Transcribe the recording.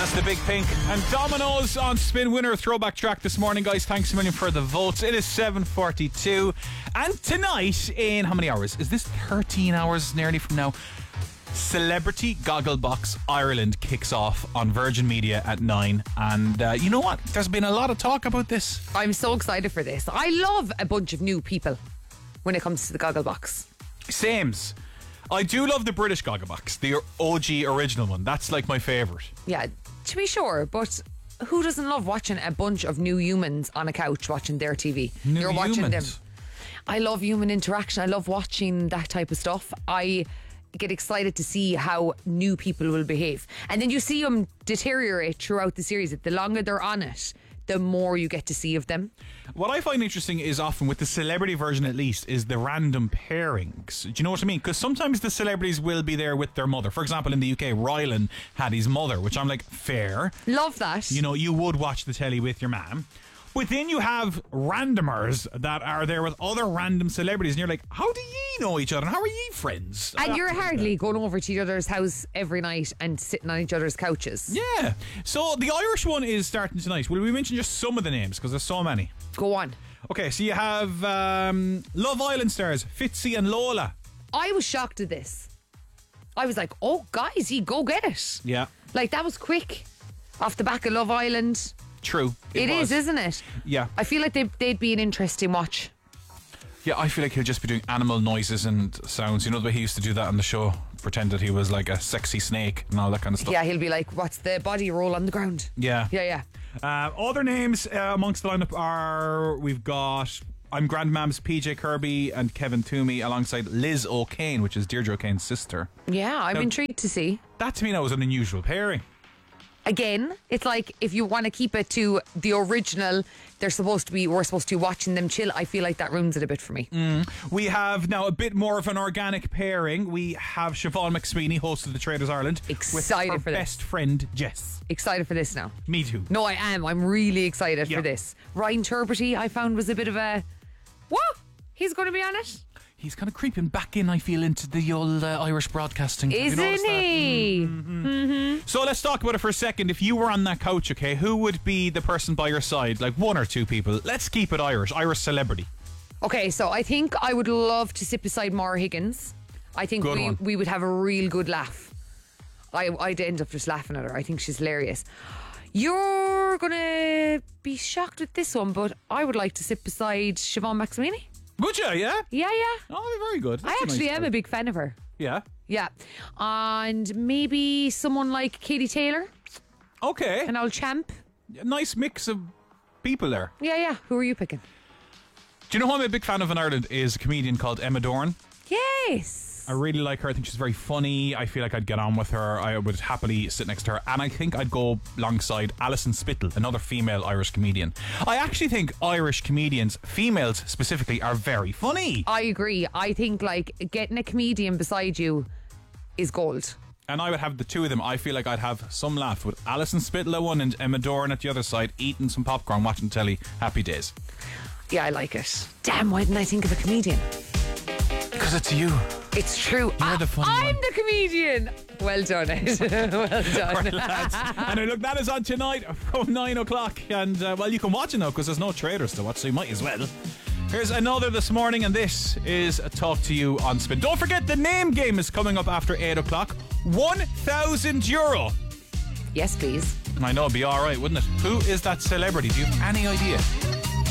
That's the Big Pink and Dominoes on Spin. Winner throwback track this morning, guys. Thanks a million for the votes. It is 7:42, and tonight, in how many hours? Is this 13 hours nearly from now? Celebrity Gogglebox Ireland kicks off on Virgin Media at 9. And you know what? There's been a lot of talk about this. I'm so excited for this. I love a bunch of new people when it comes to the Gogglebox. Sames. I do love the British Gogglebox, the OG original one. That's like my favourite. Yeah, to be sure, but who doesn't love watching a bunch of new humans on a couch watching their TV? You're watching humans. them. I love human interaction. I love watching that type of stuff. I get excited to see how new people will behave. And then you see them deteriorate throughout the series. The longer they're on it, the more you get to see of them. What I find interesting is often with the celebrity version, at least, is the random pairings. Do you know what I mean? Because sometimes the celebrities will be there with their mother. For example, in the UK, Rylan had his mother, which I'm like, fair. Love that. You know, you would watch the telly with your mum. But then you have randomers that are there with other random celebrities, and you're like, how do ye know each other? How are ye friends? And you're hardly going over to each other's house every night and sitting on each other's couches. Yeah. So the Irish one is starting tonight. Will we mention just some of the names? Because there's so many. Go on. Okay, so you have Love Island stars, Fitzy and Lola. I was shocked at this. I was like, oh, guys, you go get it. Yeah. Like, that was quick. Off the back of Love Island. True. It is, isn't it? Yeah. I feel like they'd be an interesting watch. Yeah, I feel like he'll just be doing animal noises and sounds. You know the way he used to do that on the show? Pretend that he was like a sexy snake and all that kind of stuff. Yeah, he'll be like, what's the body roll on the ground? Yeah. Yeah. Other names amongst the lineup are, we've got I'm Grandmam's PJ Kirby and Kevin Toomey alongside Liz O'Kane, which is Deirdre O'Kane's sister. Yeah, I'm intrigued to see. That to me now was an unusual pairing. Again, it's like if you want to keep it to the original, we're supposed to be watching them chill. I feel like that ruins it a bit for me. We have now a bit more of an organic pairing. We have Siobhan McSweeney, host of the Traders Ireland, excited with her for this. best friend Jess. Excited for this now. Me too. No, I am. I'm really excited for this. Ryan Tubridy, I found, was a bit of a what? He's going to be on it? He's kind of creeping back in, I feel, into the old Irish broadcasting. Isn't he? Mm-hmm. So let's talk about it for a second. If you were on that couch, okay, who would be the person by your side? Like one or two people. Let's keep it Irish celebrity. Okay, so I think I would love to sit beside Maura Higgins. I think we would have a real good laugh. I'd end up just laughing at her. I think she's hilarious. You're going to be shocked with this one, but I would like to sit beside Siobhan McSweeney. Would you, yeah? Yeah. Oh, very good. I actually am a big fan of her. Yeah? Yeah. And maybe someone like Katie Taylor. Okay. An old champ. A nice mix of people there. Yeah. Who are you picking? Do you know who I'm a big fan of in Ireland is a comedian called Emma Doran? Yes. I really like her. I think she's very funny. I feel like I'd get on with her. I would happily sit next to her. And I think I'd go alongside Alison Spittle, another female Irish comedian. I actually think Irish comedians, females specifically, are very funny. I agree. I think like getting a comedian beside you is gold. And I would have the two of them. I feel like I'd have some laugh with Alison Spittle at one and Emma Doran at the other side, eating some popcorn, watching telly. Happy days. Yeah, I like it. Damn, why didn't I think of a comedian? Because it's you. It's true. You're the funny I'm one. the comedian. Well done, Ed. Well done. Right, lads. And look, that is on tonight from 9 o'clock. And, well, you can watch it now because there's no Traders to watch, so you might as well. Here's another this morning, and this is a Talk to You on Spin. Don't forget, the name game is coming up after 8 o'clock. €1,000. Yes, please. I know, it'd be all right, wouldn't it? Who is that celebrity? Do you have any idea?